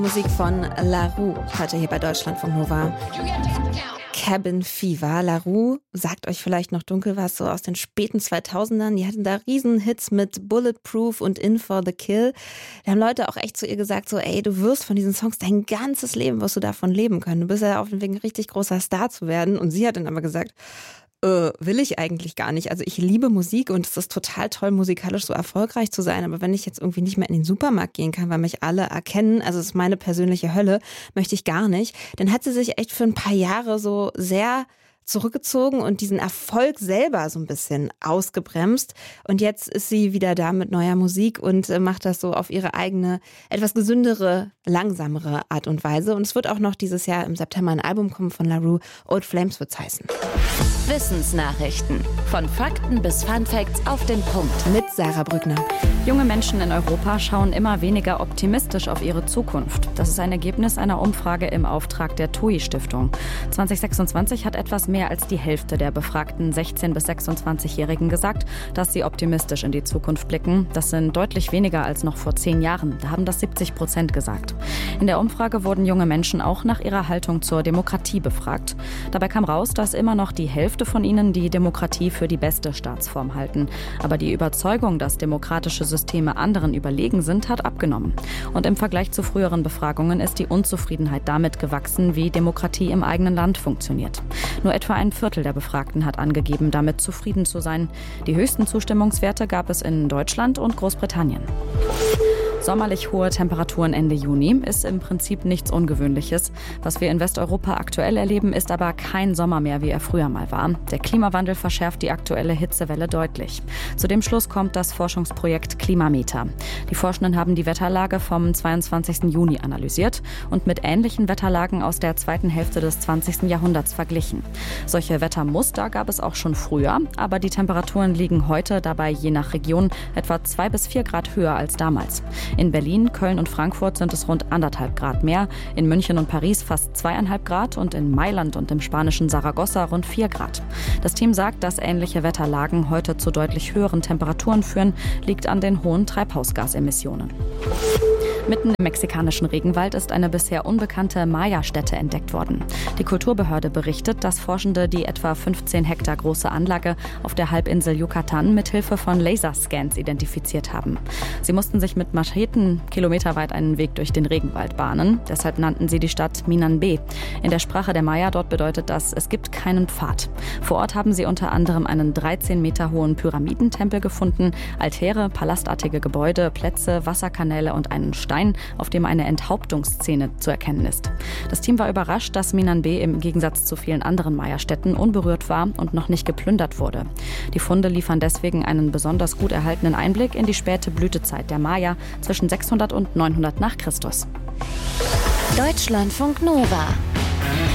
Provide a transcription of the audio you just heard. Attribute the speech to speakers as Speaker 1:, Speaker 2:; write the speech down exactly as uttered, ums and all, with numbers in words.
Speaker 1: Musik von La Roux, heute hier bei Deutschlandfunk Nova. Cabin Fever. La Roux, sagt euch vielleicht noch dunkel was, so aus den späten zweitausendern. Die hatten da Riesenhits mit Bulletproof und In for the Kill. Da haben Leute auch echt zu ihr gesagt, so ey, du wirst von diesen Songs dein ganzes Leben, wirst du davon leben können. Du bist ja auf dem Weg, ein richtig großer Star zu werden. Und sie hat dann aber gesagt, Äh, will ich eigentlich gar nicht. Also ich liebe Musik und es ist total toll, musikalisch so erfolgreich zu sein. Aber wenn ich jetzt irgendwie nicht mehr in den Supermarkt gehen kann, weil mich alle erkennen, also es ist meine persönliche Hölle, möchte ich gar nicht. Dann hat sie sich echt für ein paar Jahre so sehr zurückgezogen und diesen Erfolg selber so ein bisschen ausgebremst. Und jetzt ist sie wieder da mit neuer Musik und macht das so auf ihre eigene, etwas gesündere, langsamere Art und Weise. Und es wird auch noch dieses Jahr im September ein Album kommen von La Roux. Old Flames wird's heißen.
Speaker 2: Wissensnachrichten. Von Fakten bis Funfacts auf den Punkt.
Speaker 1: Mit Sarah Brückner.
Speaker 3: Junge Menschen in Europa schauen immer weniger optimistisch auf ihre Zukunft. Das ist ein Ergebnis einer Umfrage im Auftrag der T U I-Stiftung. zwanzig sechsundzwanzig hat etwas mehr als die Hälfte der befragten sechzehn- bis sechsundzwanzigjährigen gesagt, dass sie optimistisch in die Zukunft blicken. Das sind deutlich weniger als noch vor zehn Jahren. Da haben das siebzig Prozent gesagt. In der Umfrage wurden junge Menschen auch nach ihrer Haltung zur Demokratie befragt. Dabei kam raus, dass immer noch die Hälfte von ihnen die Demokratie für die beste Staatsform halten. Aber die Überzeugung, dass demokratische Systeme anderen überlegen sind, hat abgenommen. Und im Vergleich zu früheren Befragungen ist die Unzufriedenheit damit gewachsen, wie Demokratie im eigenen Land funktioniert. Nur etwa ein Viertel der Befragten hat angegeben, damit zufrieden zu sein. Die höchsten Zustimmungswerte gab es in Deutschland und Großbritannien. Sommerlich hohe Temperaturen Ende Juni ist im Prinzip nichts Ungewöhnliches. Was wir in Westeuropa aktuell erleben, ist aber kein Sommer mehr, wie er früher mal war. Der Klimawandel verschärft die aktuelle Hitzewelle deutlich. Zu dem Schluss kommt das Forschungsprojekt Klimameter. Die Forschenden haben die Wetterlage vom zweiundzwanzigsten Juni analysiert und mit ähnlichen Wetterlagen aus der zweiten Hälfte des zwanzigsten Jahrhunderts verglichen. Solche Wettermuster gab es auch schon früher, aber die Temperaturen liegen heute dabei je nach Region etwa zwei bis vier Grad höher als damals. In Berlin, Köln und Frankfurt sind es rund anderthalb Grad mehr, in München und Paris fast zweieinhalb Grad und in Mailand und im spanischen Saragossa rund vier Grad. Das Team sagt, dass ähnliche Wetterlagen heute zu deutlich höheren Temperaturen führen, liegt an den hohen Treibhausgasemissionen. Mitten im mexikanischen Regenwald ist eine bisher unbekannte Maya-Stätte entdeckt worden. Die Kulturbehörde berichtet, dass Forschende die etwa fünfzehn Hektar große Anlage auf der Halbinsel Yucatan mit Hilfe von Laserscans identifiziert haben. Sie mussten sich mit Macheten kilometerweit einen Weg durch den Regenwald bahnen. Deshalb nannten sie die Stadt Minanbe. In der Sprache der Maya dort bedeutet das, es gibt keinen Pfad. Vor Ort haben sie unter anderem einen dreizehn Meter hohen Pyramidentempel gefunden, Altäre, palastartige Gebäude, Plätze, Wasserkanäle und einen Stein, auf dem eine Enthauptungsszene zu erkennen ist. Das Team war überrascht, dass Minanbe im Gegensatz zu vielen anderen Maya-Städten unberührt war und noch nicht geplündert wurde. Die Funde liefern deswegen einen besonders gut erhaltenen Einblick in die späte Blütezeit der Maya zwischen sechshundert und neunhundert nach Christus.
Speaker 2: Deutschlandfunk Nova.